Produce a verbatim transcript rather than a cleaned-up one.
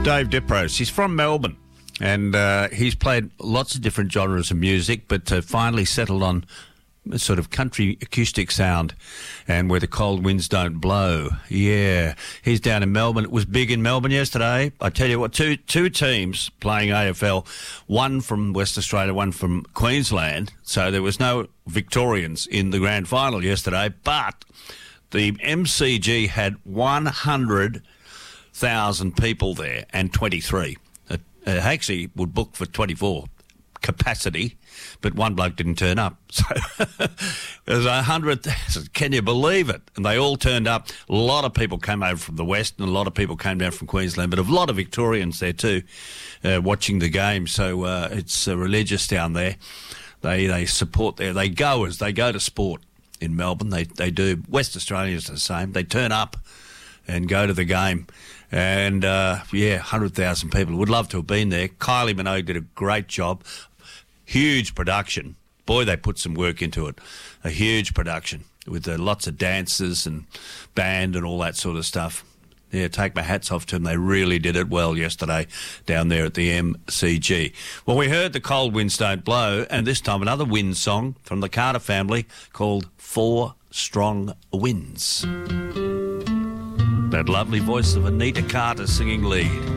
Dave Dipros. He's from Melbourne, and uh, he's played lots of different genres of music, but uh, finally settled on a sort of country acoustic sound, and where the cold winds don't blow. Yeah, he's down in Melbourne. It was big in Melbourne yesterday. I tell you what, two two teams playing A F L, one from West Australia, one from Queensland. So there was no Victorians in the grand final yesterday, but the M C G had one hundred thousand people there and twenty-three. It, it actually would book for twenty-four capacity, but one bloke didn't turn up. So there's a hundred thousand. Can you believe it? And they all turned up. A lot of people came over from the west, and a lot of people came down from Queensland, but a lot of Victorians there too, uh, watching the game. So uh, it's uh, religious down there. They they support there. They go as they go to sport in Melbourne. They they do. West Australia's the same. They turn up and go to the game. And, uh, yeah, one hundred thousand people. Would love to have been there. Kylie Minogue did a great job. Huge production. Boy, they put some work into it. A huge production with uh, lots of dancers and band and all that sort of stuff. Yeah, take my hats off to them. They really did it well yesterday down there at the M C G. Well, we heard The Cold Winds Don't Blow, and this time another wind song from the Carter family called Four Strong Winds. That lovely voice of Anita Carter singing lead.